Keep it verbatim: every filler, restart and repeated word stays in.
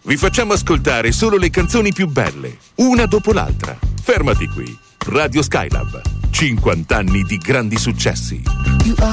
Vi facciamo ascoltare solo le canzoni più belle, una dopo l'altra. Fermati qui. Radio Skylab. cinquanta anni di grandi successi. You are